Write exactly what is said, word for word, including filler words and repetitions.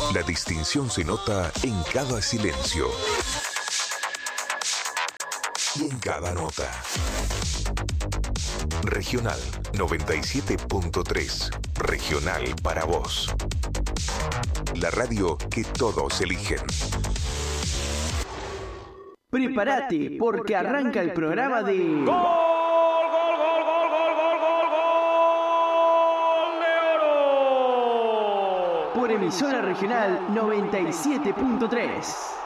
La distinción se nota en cada silencio y en cada nota. Regional noventa y siete punto tres. Regional para vos. La radio que todos eligen. Prepárate porque arranca el programa de... ¡Gol, gol, gol, gol, gol, gol, gol, gol de oro! Por emisora regional noventa y siete punto tres.